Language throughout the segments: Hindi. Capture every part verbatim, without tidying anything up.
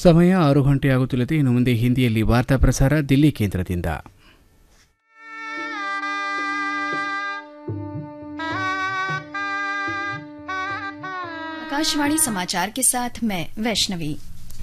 ಸಮಯ ಆರು ಗಂಟೆ ಆಗುತ್ತಿಲ್ಲದೆ ಇನ್ನು ಮುಂದೆ ಹಿಂದಿಯಲ್ಲಿ ವಾರ್ತಾ ಪ್ರಸಾರ ದಿಲ್ಲಿ ಕೇಂದ್ರದಿಂದ. आकाशवाणी समाचार के साथ मैं वैष्णवी।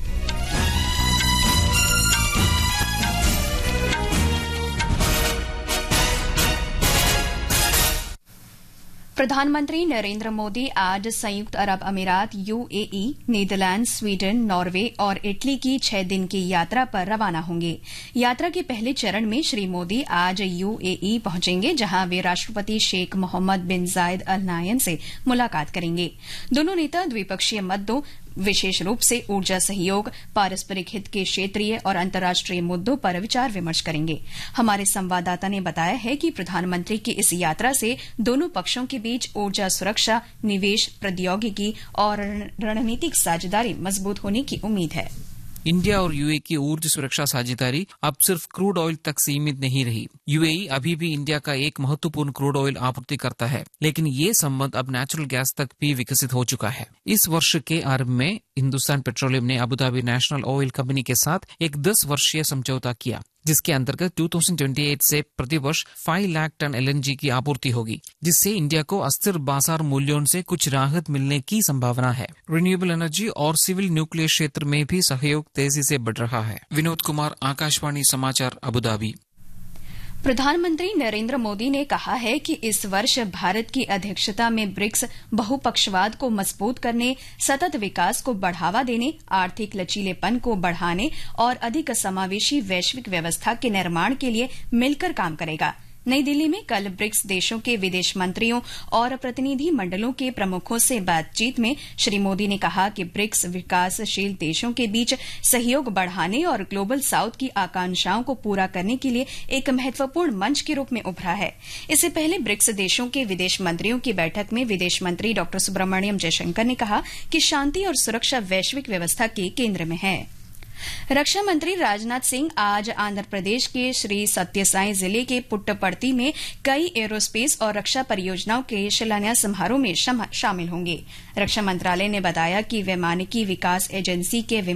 प्रधानमंत्री नरेंद्र मोदी आज संयुक्त अरब अमीरात यूएई, नीदरलैंड, स्वीडन, नॉर्वे और इटली की छह दिन की यात्रा पर रवाना होंगे। यात्रा के पहले चरण में श्री मोदी आज यूएई पहुंचेंगे, जहां वे राष्ट्रपति शेख मोहम्मद बिन जायद अल नाहयान से मुलाकात करेंगे। दोनों नेता द्विपक्षीय मुद्दों, विशेष रूप से ऊर्जा सहयोग, पारस्परिक हित के क्षेत्रीय और अंतर्राष्ट्रीय मुद्दों पर विचार विमर्श करेंगे। हमारे संवाददाता ने बताया है कि प्रधानमंत्री की इस यात्रा से दोनों पक्षों के बीच ऊर्जा सुरक्षा, निवेश, प्रौद्योगिकी और रणनीतिक साझेदारी मजबूत होने की उम्मीद है। इंडिया और यूएई की ऊर्जा सुरक्षा साझेदारी अब सिर्फ क्रूड ऑयल तक सीमित नहीं रही। यूएई अभी भी इंडिया का एक महत्वपूर्ण क्रूड ऑयल आपूर्ति करता है, लेकिन ये संबंध अब नेचुरल गैस तक भी विकसित हो चुका है। इस वर्ष के आरंभ में हिंदुस्तान पेट्रोलियम ने अबुधाबी नेशनल ऑयल कंपनी के साथ एक दस वर्षीय समझौता किया, जिसके अंतर्गत दो हज़ार अट्ठाईस से प्रतिवर्ष पाँच लाख टन एलएनजी की आपूर्ति होगी, जिससे इंडिया को अस्थिर बाजार मूल्यों से कुछ राहत मिलने की संभावना है। रिन्यूएबल एनर्जी और सिविल न्यूक्लियर क्षेत्र में भी सहयोग तेजी से बढ़ रहा है। विनोद कुमार, आकाशवाणी समाचार, अबुधाबी। प्रधानमंत्री नरेंद्र मोदी ने कहा है कि इस वर्ष भारत की अध्यक्षता में ब्रिक्स बहुपक्षवाद को मजबूत करने, सतत विकास को बढ़ावा देने, आर्थिक लचीलेपन को बढ़ाने और अधिक समावेशी वैश्विक व्यवस्था के निर्माण के लिए मिलकर काम करेगा। नई दिल्ली में कल ब्रिक्स देशों के विदेश मंत्रियों और प्रतिनिधि मंडलों के प्रमुखों से बातचीत में श्री मोदी ने कहा कि ब्रिक्स विकासशील देशों के बीच सहयोग बढ़ाने और ग्लोबल साउथ की आकांक्षाओं को पूरा करने के लिए एक महत्वपूर्ण मंच के रूप में उभरा है। इससे पहले ब्रिक्स देशों के विदेश मंत्रियों की बैठक में विदेश मंत्री डॉ सुब्रमण्यम जयशंकर ने कहा कि शांति और सुरक्षा वैश्विक व्यवस्था के केंद्र में है। रक्षा मंत्री राजनाथ सिंह आज आंध्र प्रदेश के श्री सत्यसाई जिले के पुट्टपर्ती में कई एरोस्पेस और रक्षा परियोजनाओं के शिलान्यास समारोह में शामिल होंगे। रक्षा मंत्रालय ने बताया कि वैमानिकी विकास एजेंसी के